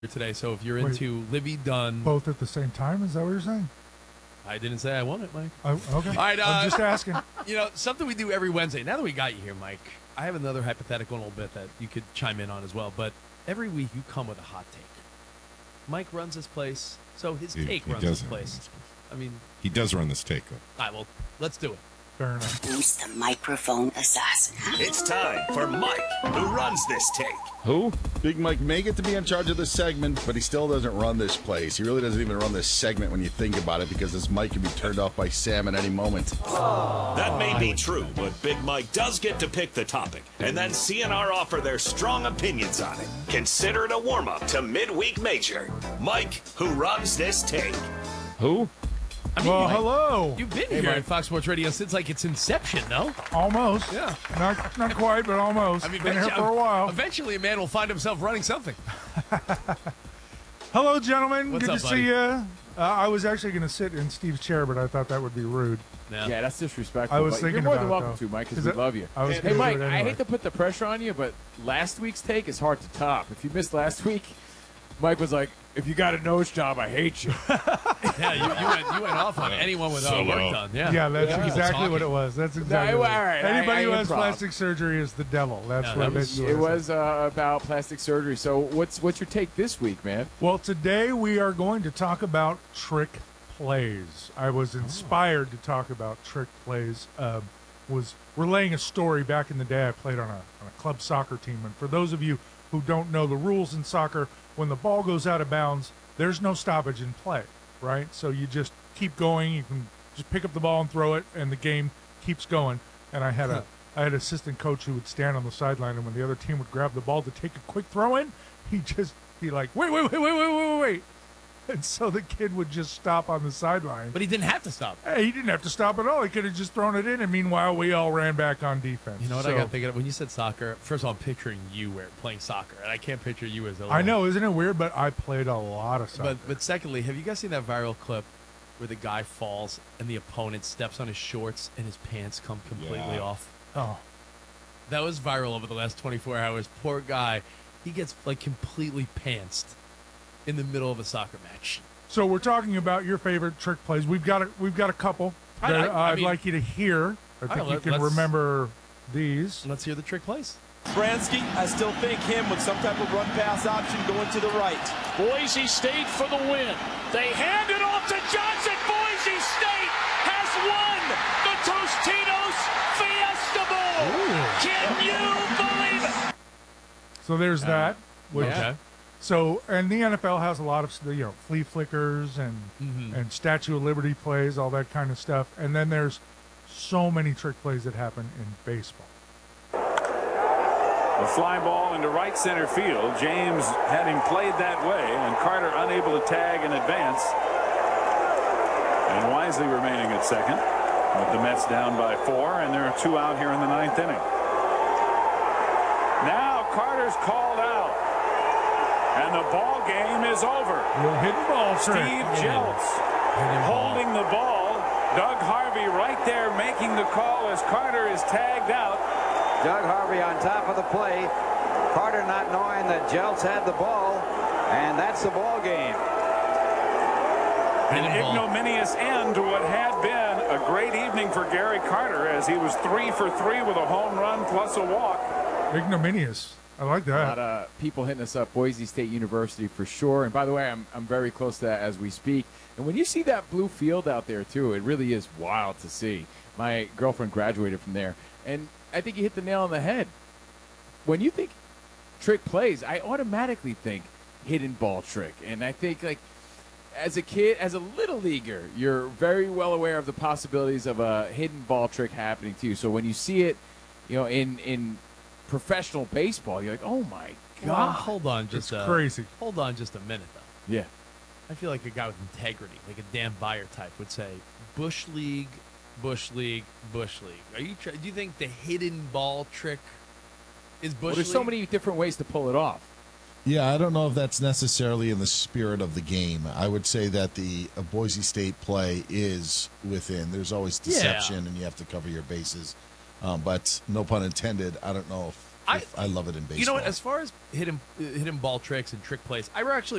today, so if you're into Livy Dunn, Both at the same time? Is that what you're saying? I didn't say I want it, Mike. Oh, okay. All right, I'm just asking. You know, something we do every Wednesday. Now that we got you here, Mike, I have another hypothetical in a little bit that you could chime in on as well. But every week you come with a hot take. Mike runs this place, so his take runs this place. I mean, he does run this take. All right, well, let's do it. Fair enough. Who's the microphone assassin? Huh? It's time for Mike, who runs this take. Who? Big Mike may get to be in charge of this segment, but he still doesn't run this place. He really doesn't even run this segment when you think about it, because this mic can be turned off by Sam at any moment. That may be true, but Big Mike does get to pick the topic, and then CNR offer their strong opinions on it. Consider it a warm-up to Midweek Major. Mike, who runs this take. Who? I mean, Well, Mike, hello. You've been here at Fox Sports Radio since like its inception, no? Almost. Yeah. Not quite, but almost. I mean, been here for a while. Eventually, a man will find himself running something. Hello, gentlemen. What's Good up, to buddy? see you. I was actually going to sit in Steve's chair, but I thought that would be rude. Yeah, that's disrespectful. I was but thinking you're more than about it, welcome though. to, Mike, because Is we it- love you. I was Hey, gonna do Mike, it I anyway. hate to put the pressure on you, but last week's take is hard to top. If you missed last week, Mike was like, if you got a nose job, I hate you. Yeah, you went off on anyone without So work low. done. Yeah, Yeah, that's People exactly what talking. it was. That's exactly all what it was. right, Anybody who I has improv. plastic surgery is the devil. That's Yeah, what that was- basically It what was about plastic surgery. So what's your take this week, man? Well, today we are going to talk about trick plays. I was inspired to talk about trick plays. Was relaying a story back in the day. I played on a club soccer team, and for those of you who don't know the rules in soccer, when the ball goes out of bounds, there's no stoppage in play, right? So you just keep going. You can just pick up the ball and throw it, and the game keeps going. And I had an assistant coach who would stand on the sideline, and when the other team would grab the ball to take a quick throw in, he'd just be like, wait. And so the kid would just stop on the sideline. But he didn't have to stop. Hey, he didn't have to stop at all. He could have just thrown it in, and meanwhile, we all ran back on defense. You know what So- I got thinking of? When you said soccer, first of all, I'm picturing you playing soccer, and I can't picture you as a I know, isn't it weird? But I played a lot of soccer. But secondly, have you guys seen that viral clip where the guy falls and the opponent steps on his shorts and his pants come completely off? Oh, That was viral over the last 24 hours. Poor guy. He gets, like, completely pantsed in the middle of a soccer match. so we're talking about your favorite trick plays. We've got a couple that I I'd mean- like you to hear. I think you can let's- remember these. Let's hear the trick plays. Bransky, I still think him with some type of run pass option going to the right. Boise State for the win. They hand it off to Johnson. Boise State has won the Tostitos Fiesta Bowl. Can you believe it? So there's that. Which, Okay. So, and the NFL has a lot of, flea flickers and and Statue of Liberty plays, all that kind of stuff. And then there's so many trick plays that happen in baseball. A fly ball into right center field. James had him played that way, and Carter unable to tag in advance. And Wisely remaining at second, with the Mets down by 4, and there are 2 out here in the 9th inning. Now Carter's called out, and the ball game is over. Little hidden ball trick. Steve Jeltz holding the ball. Doug Harvey right there making the call as Carter is tagged out. Doug Harvey on top of the play. Carter not knowing that Jeltz had the ball, and that's the ball game. An Hidden ball. ignominious end to what had been a great evening for Gary Carter, as he was 3 for 3 with a home run plus a walk. Ignominious. I like A lot that. of people hitting us up, Boise State University for sure. And by the way, I'm very close to that as we speak. And when you see that blue field out there, too, it really is wild to see. My girlfriend graduated from there. And I think you hit the nail on the head. When you think trick plays, I automatically think hidden ball trick. And I think, like, as a kid, as a little leaguer, you're very well aware of the possibilities of a hidden ball trick happening to you. So when you see it, in professional baseball, you're like, oh my God. Well, hold on just It's crazy. Hold on just a minute, though. Yeah. I feel like a guy with integrity, like a Dan Byer type, would say, Bush League, Bush League, Bush League. Do you think the hidden ball trick is Bush Well, there's League? so many different ways to pull it off. Yeah, I don't know if that's necessarily in the spirit of the game. I would say that the Boise State play is within. There's always deception, and you have to cover your bases. But no pun intended, I don't know if I love it in baseball. You know what? As far as hidden ball tricks and trick plays, I actually